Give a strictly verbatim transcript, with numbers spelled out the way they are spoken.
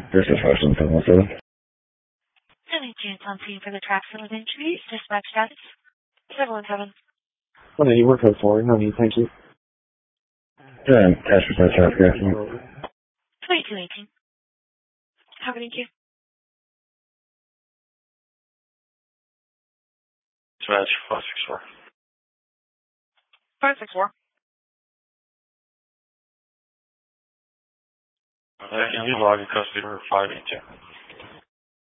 This is Western seven one seven. Any chance on scene for the tracks of injuries? Dispatch status? seven one seven. What do you work out for? No need, thank you. Yeah, cash for my traffic accident. twenty-two eighteen. How can I do? Dispatch five six four. five six four. Uh, can you log in customer five eight two?